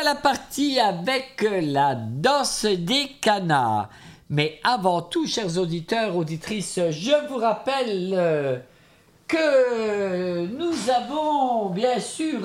voilà parti avec la danse des canards. Mais avant tout, chers auditeurs, auditrices, je vous rappelle que nous avons bien sûr...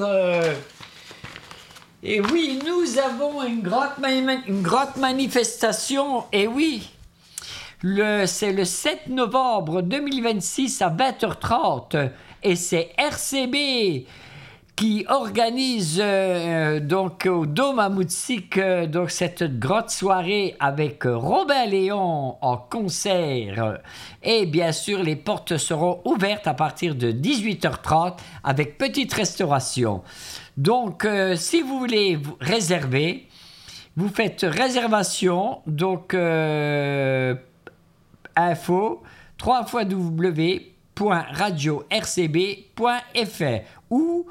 et oui, nous avons une grande manifestation, et oui, c'est le 7 novembre 2026 à 20h30, et c'est RCB qui organise donc au Dôme à Moutzik donc cette grande soirée avec Robin Léon en concert. Et bien sûr, les portes seront ouvertes à partir de 18h30 avec petite restauration. Donc, si vous voulez vous réserver, vous faites réservation, donc info www.radio-rcb.fr ou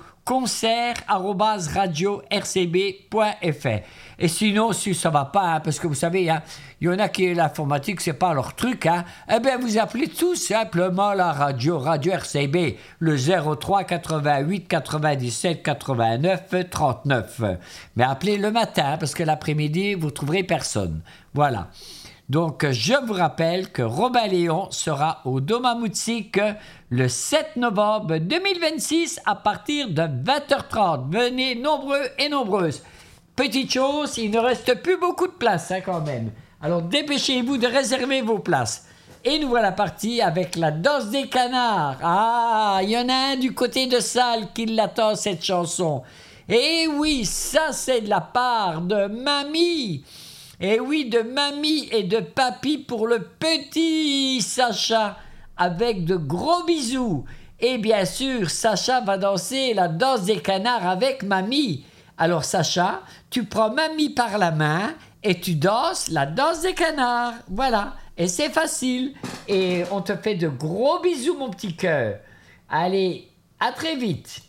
concert@radio-rcb.fr. Et sinon, si ça va pas, hein, parce que vous savez, hein, il y en a qui l'informatique, c'est pas leur truc, hein, eh bien, vous appelez tout simplement la radio RCB, le 03 88 97 89 39. Mais appelez le matin, parce que l'après-midi, vous trouverez personne. Voilà. Donc, je vous rappelle que Robin Léon sera au Dôme à Moutzik le 7 novembre 2026 à partir de 20h30. Venez nombreux et nombreuses. Petite chose, il ne reste plus beaucoup de place hein, quand même. Alors, dépêchez-vous de réserver vos places. Et nous voilà partis avec la danse des canards. Ah, il y en a un du côté de Salles qui l'attend, cette chanson. Et oui, ça, c'est de la part de Mamie. Et oui, de mamie et de papy pour le petit Sacha, avec de gros bisous. Et bien sûr, Sacha va danser la danse des canards avec mamie. Alors Sacha, tu prends mamie par la main et tu danses la danse des canards. Voilà, et c'est facile. Et on te fait de gros bisous, mon petit cœur. Allez, à très vite.